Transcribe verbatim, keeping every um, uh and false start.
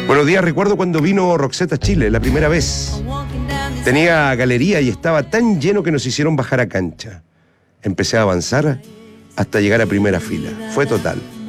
Buenos días, recuerdo cuando vino Roxette a Chile, la primera vez. Tenía galería y estaba tan lleno que nos hicieron bajar a cancha. Empecé a avanzar hasta llegar a primera fila. Fue total.